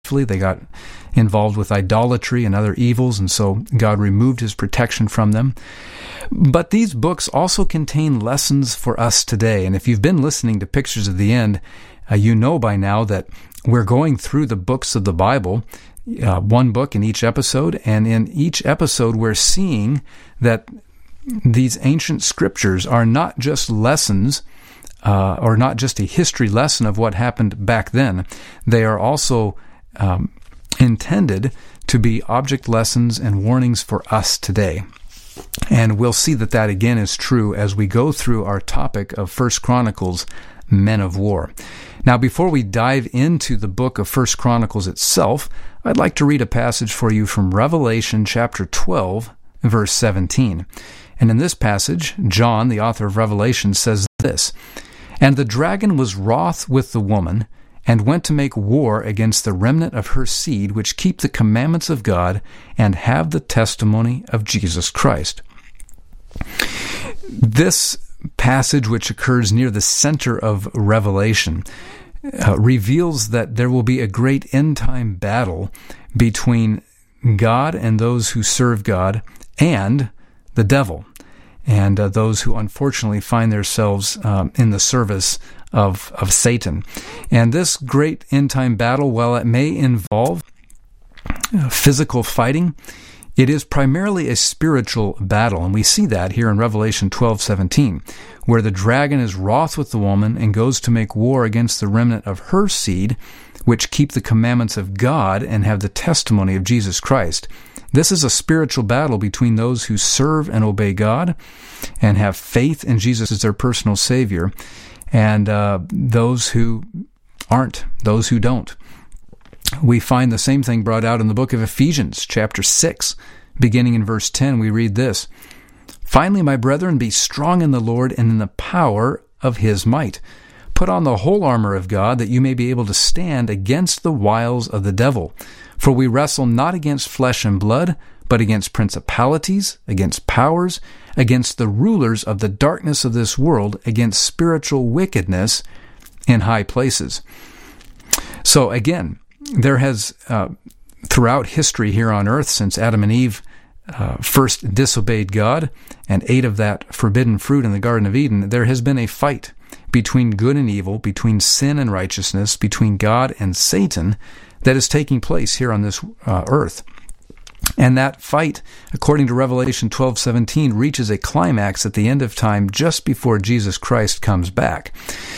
unfaithfully. They got involved with idolatry and other evils, and so God removed his protection from them. But these books also contain lessons for us today. And if you've been listening to Pictures of the End, you know by now that we're going through the books of the Bible, one book in each episode, and in each episode we're seeing that these ancient scriptures are not just lessons or not just a history lesson of what happened back then. They are also intended to be object lessons and warnings for us today. And we'll see that that again is true as we go through our topic of 1 Chronicles, Men of War. Now, before we dive into the book of 1 Chronicles itself, I'd like to read a passage for you from Revelation chapter 12, verse 17. And in this passage, John, the author of Revelation, says this, "And the dragon was wroth with the woman, and went to make war against the remnant of her seed, which keep the commandments of God, and have the testimony of Jesus Christ." This passage, which occurs near the center of Revelation, reveals that there will be a great end-time battle between God and those who serve God and the devil, and those who unfortunately find themselves in the service of Satan. And this great end-time battle, while it may involve physical fighting, it is primarily a spiritual battle, and we see that here in Revelation 12:17, where the dragon is wroth with the woman and goes to make war against the remnant of her seed, which keep the commandments of God and have the testimony of Jesus Christ. This is a spiritual battle between those who serve and obey God and have faith in Jesus as their personal Savior, and those who aren't, those who don't. We find the same thing brought out in the book of Ephesians, chapter 6, beginning in verse 10. We read this, "Finally, my brethren, be strong in the Lord and in the power of his might. Put on the whole armor of God, that you may be able to stand against the wiles of the devil. For we wrestle not against flesh and blood, but against principalities, against powers, against the rulers of the darkness of this world, against spiritual wickedness in high places." So again, there has, throughout history here on earth, since Adam and Eve first disobeyed God and ate of that forbidden fruit in the Garden of Eden, there has been a fight between good and evil, between sin and righteousness, between God and Satan, that is taking place here on this earth. And that fight, according to Revelation 12:17, reaches a climax at the end of time just before Jesus Christ comes back.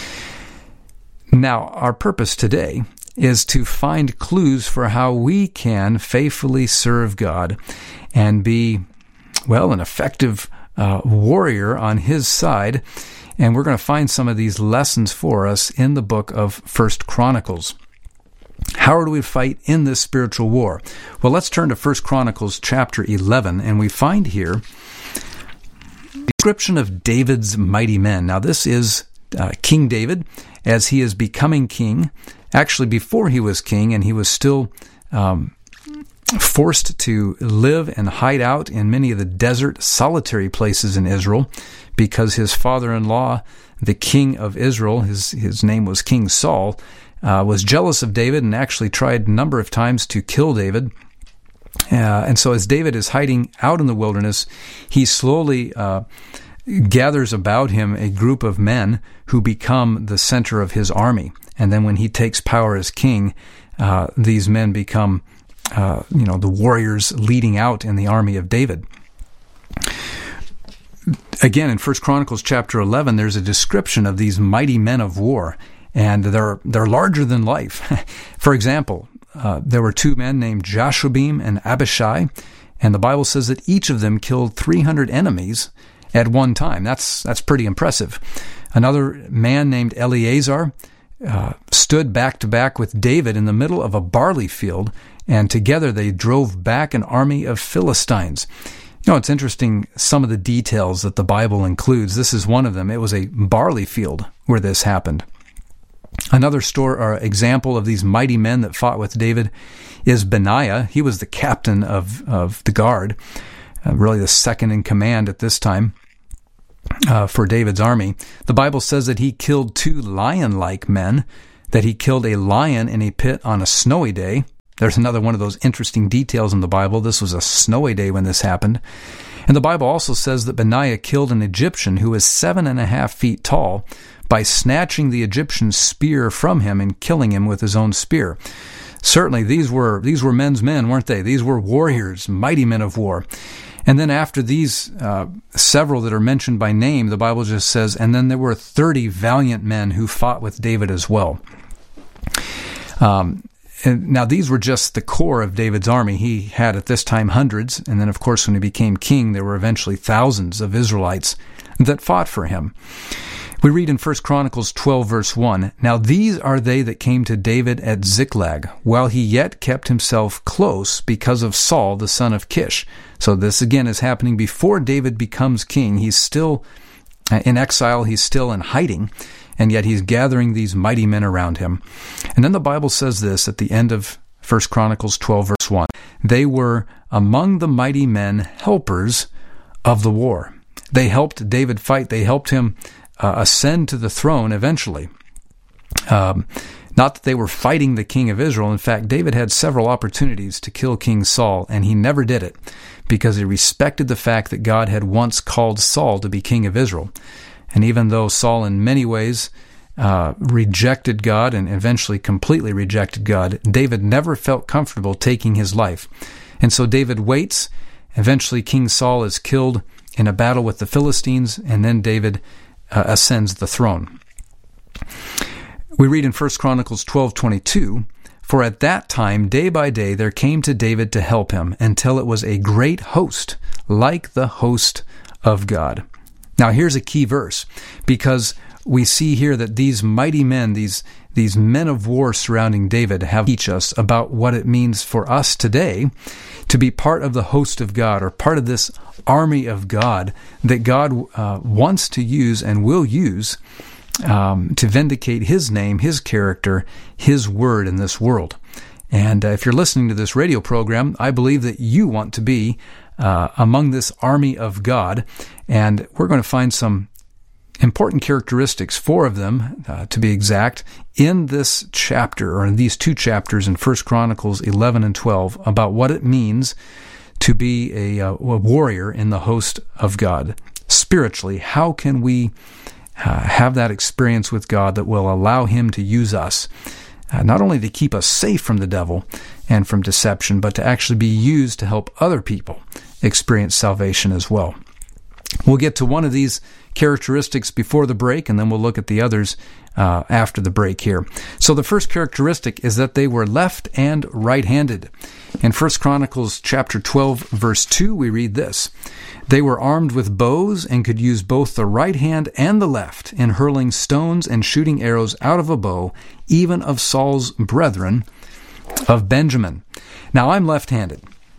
Now, our purpose today is to find clues for how we can faithfully serve God and be, well, an effective warrior on his side. And we're going to find some of these lessons for us in the book of 1 Chronicles. How do we fight in this spiritual war? Well, let's turn to 1 Chronicles chapter 11, and we find here the description of David's mighty men. Now, this is King David as he is becoming king. Actually, before he was king, and he was still forced to live and hide out in many of the desert, solitary places in Israel, because his father-in-law, the king of Israel, his name was King Saul, was jealous of David and actually tried a number of times to kill David. And so as David is hiding out in the wilderness, he slowly gathers about him a group of men who become the center of his army. And then when he takes power as king, these men become the warriors leading out in the army of David. Again, in 1 Chronicles chapter 11, there's a description of these mighty men of war, and they're larger than life. For example, there were two men named Jashobeam and Abishai, and the Bible says that each of them killed 300 enemies at one time. That's pretty impressive. Another man named Eleazar stood back to back with David in the middle of a barley field, and together they drove back an army of Philistines. You know, it's interesting, some of the details that the Bible includes. This is one of them. It was a barley field where this happened. Another example of these mighty men that fought with David is Benaiah. He was the captain of the guard, really the second in command at this time for David's army. The Bible says that he killed two lion-like men, that he killed a lion in a pit on a snowy day. There's another one of those interesting details in the Bible. This was a snowy day when this happened. And the Bible also says that Benaiah killed an Egyptian who was 7.5 feet tall by snatching the Egyptian's spear from him and killing him with his own spear. Certainly, these were men's men, weren't they? These were warriors, mighty men of war. And then after these several that are mentioned by name, the Bible just says, and then there were 30 valiant men who fought with David as well. And now these were just the core of David's army. He had at this time hundreds, and then of course when he became king, there were eventually thousands of Israelites that fought for him. We read in 1 Chronicles 12, verse 1, "Now these are they that came to David at Ziklag, while he yet kept himself close because of Saul the son of Kish." So this again is happening before David becomes king. He's still in exile, he's still in hiding, and yet he's gathering these mighty men around him. And then the Bible says this at the end of 1 Chronicles 12, verse 1, "They were among the mighty men helpers of the war." They helped David fight. They helped him ascend to the throne eventually. Not that they were fighting the king of Israel. In fact, David had several opportunities to kill King Saul, and he never did it because he respected the fact that God had once called Saul to be king of Israel. And even though Saul in many ways rejected God and eventually completely rejected God, David never felt comfortable taking his life. And so David waits. Eventually King Saul is killed in a battle with the Philistines, and then David ascends the throne. We read in 1 Chronicles 12:22, "For at that time, day by day, there came to David to help him, until it was a great host, like the host of God." Now here's a key verse, because we see here that these mighty men, these men of war surrounding David, have teach us about what it means for us today to be part of the host of God, or part of this army of God that God wants to use and will use to vindicate His name, His character, His word in this world. And if you're listening to this radio program, I believe that you want to be among this army of God, and we're going to find some important characteristics, 4 of them to be exact, in this chapter, or in these 2 chapters in 1 Chronicles 11 and 12, about what it means to be a warrior in the host of God. Spiritually, how can we have that experience with God that will allow Him to use us, not only to keep us safe from the devil and from deception, but to actually be used to help other people experience salvation as well. We'll get to one of these characteristics before the break, and then we'll look at the others after the break here. So the first characteristic is that they were left and right-handed. In 1 Chronicles chapter 12, verse 2, we read this: "They were armed with bows and could use both the right hand and the left in hurling stones and shooting arrows out of a bow, even of Saul's brethren of Benjamin." Now, I'm left-handed.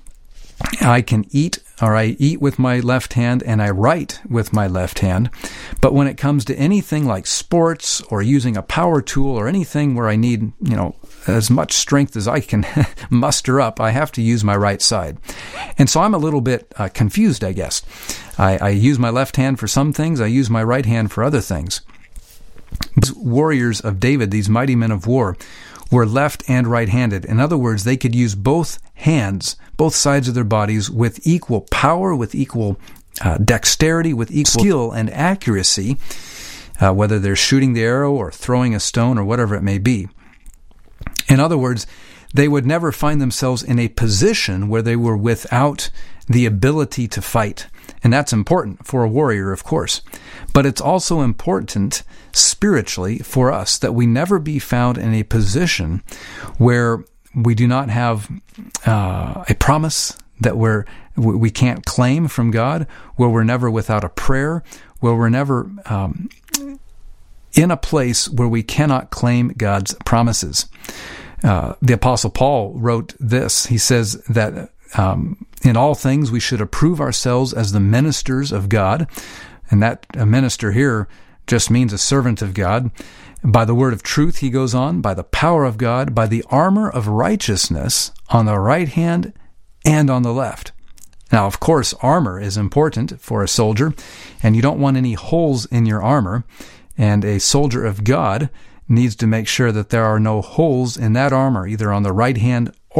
I can eat, or I eat with my left hand, and I write with my left hand. But when it comes to anything like sports or using a power tool or anything where I need, as much strength as I can muster up, I have to use my right side. And so I'm a little bit confused, I guess. I use my left hand for some things. I use my right hand for other things. These warriors of David, these mighty men of war, were left and right-handed. In other words, they could use both hands, both sides of their bodies, with equal power, with equal dexterity, with equal skill and accuracy, whether they're shooting the arrow or throwing a stone or whatever it may be. In other words, they would never find themselves in a position where they were without the ability to fight. And that's important for a warrior, of course. But it's also important spiritually for us that we never be found in a position where we do not have a promise that we can't claim from God, where we're never without a prayer, where we're never in a place where we cannot claim God's promises. The Apostle Paul wrote this. He says that in all things we should approve ourselves as the ministers of God. And that a minister here just means a servant of God. By the word of truth, he goes on, by the power of God, by the armor of righteousness on the right hand and on the left. Now, of course, armor is important for a soldier, and you don't want any holes in your armor. And a soldier of God needs to make sure that there are no holes in that armor, either on the right hand